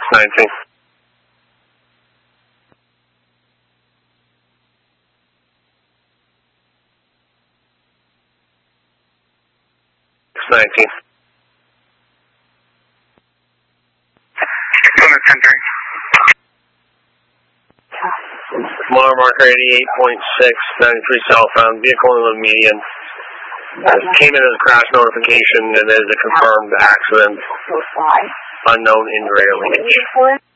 619. Mile marker 88.6, 93 southbound, vehicle in the median. Came in as a crash notification and is a confirmed accident. Unknown injury.